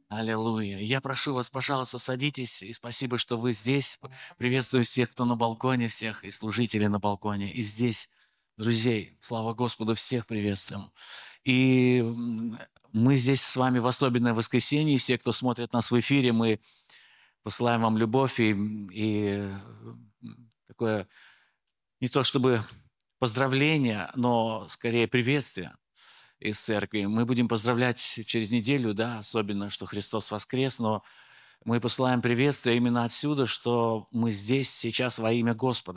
Аллилуйя. Я прошу вас, пожалуйста, садитесь, и спасибо, что вы здесь. Приветствую всех, кто на балконе, всех и служителей на балконе, и здесь, друзей. Слава Господу, всех приветствуем. И мы здесь с вами в особенное воскресенье. Все, кто смотрит нас в эфире, мы посылаем вам любовь и такое, не то чтобы поздравление, но скорее приветствие из церкви. Мы будем поздравлять через неделю, да, особенно, что Христос воскрес, но мы посылаем приветствие именно отсюда, что мы здесь сейчас во имя Господа.